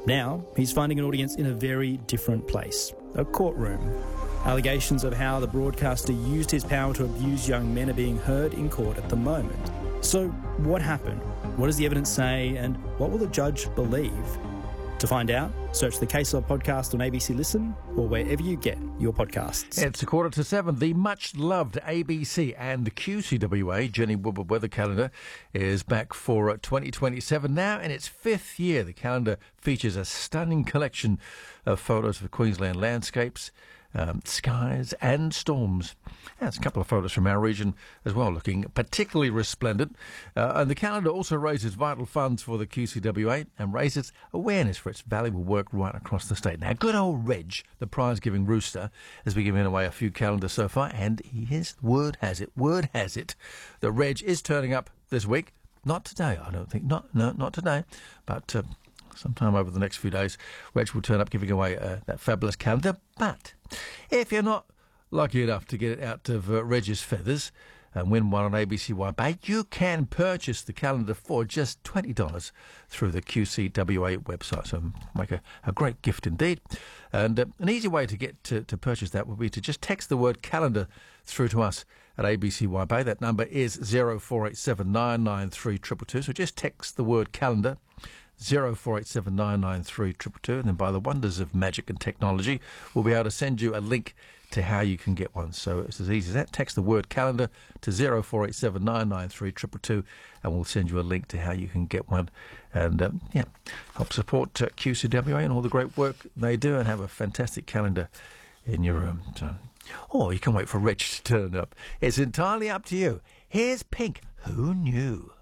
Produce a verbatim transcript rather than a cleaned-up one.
Now, he's finding an audience in a very different place, a courtroom. Allegations of how the broadcaster used his power to abuse young men are being heard in court at the moment. So, what happened? What does the evidence say? And what will the judge believe? To find out, search the Case Law podcast on A B C Listen or wherever you get your podcasts. It's a quarter to seven. The much-loved A B C and Q C W A Jenny Woodward weather calendar is back for twenty twenty-seven. Now in its fifth year, the calendar features a stunning collection of photos of Queensland landscapes, Um, skies and storms. Yeah, it's a couple of photos from our region as well, looking particularly resplendent. Uh, and the calendar also raises vital funds for the Q C W A and raises awareness for its valuable work right across the state. Now, good old Reg, the prize-giving rooster, has been giving away a few calendars so far, and his word has it, word has it, that Reg is turning up this week. Not today, I don't think. Not, no, not today, but Uh, sometime over the next few days, Reg will turn up giving away uh, that fabulous calendar. But if you're not lucky enough to get it out of uh, Reg's feathers and win one on A B C Y-Bay, you can purchase the calendar for just twenty dollars through the Q C W A website. So make a, a great gift indeed. And uh, an easy way to get to, to purchase that would be to just text the word calendar through to us at A B C Y-Bay. That number is zero four eight seven nine nine three two two two. So just text the word calendar, zero four eight seven nine nine three two two two, and then by the wonders of magic and technology, we'll be able to send you a link to how you can get one. So it's as easy as that. Text the word calendar to zero four eight seven nine nine three two two two, and we'll send you a link to how you can get one. And, um, yeah, help support uh, Q C W A and all the great work they do, and have a fantastic calendar in your room. So, or you can wait for Rich to turn up. It's entirely up to you. Here's Pink. Who knew?